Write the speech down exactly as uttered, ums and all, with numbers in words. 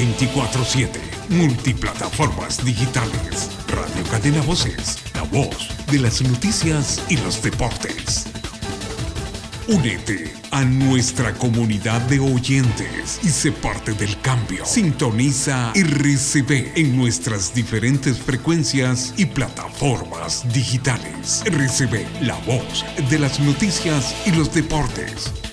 veinticuatro siete. Multiplataformas digitales. Radio Cadena Voces, la voz de las noticias y los deportes. Únete a nuestra comunidad de oyentes y sé parte del cambio. Sintoniza R C B en nuestras diferentes frecuencias y plataformas digitales. R C B, la voz de las noticias y los deportes.